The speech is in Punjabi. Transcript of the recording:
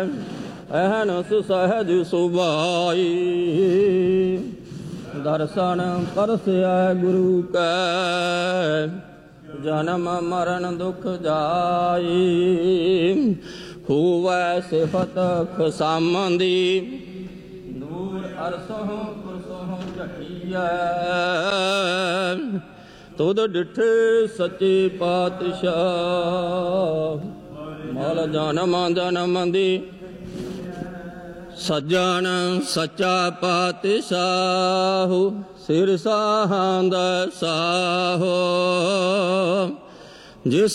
ਅਹਨਸ ਸਹਿਜ ਸੁਭਾਈ। ਦਰਸ਼ਨ ਪਰਸਿਆ ਗੁਰੂ ਕੈ ਜਨਮ ਮਰਨ ਦੁਖ ਜਾਈ। ਹੋਵੈ ਸਿਫਤ ਖਸਾਮੰਦੀ ਨੂਰ ਅਰਸੋਂ ਪੁਰਸੋਂ ਝਟੀਐ। ਤੁਧ ਡਿਠੇ ਸੱਚੇ ਪਾਤਸ਼ਾਹ ਮਲ ਜਨਮ ਜਨਮ ਦੀ। ਸੱਜਣ ਸੱਚਾ ਪਾਤਸ਼ਾਹ ਸਿਰ ਸਾਹਾਂ ਦਾ ਸਾਹੋ। ਜਿਸ